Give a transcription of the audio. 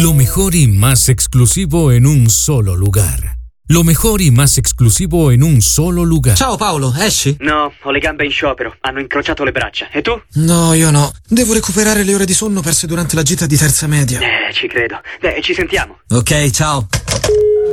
Lo mejor y más exclusivo en un solo lugar. Lo mejor y más exclusivo en un solo lugar. Ciao Paolo, esci? No, ho le gambe in sciopero. Hanno incrociato le braccia. E tu? No, io no. Devo recuperare le ore di sonno perse durante la gita di terza media. Ci credo. Ci sentiamo. Ok, ciao.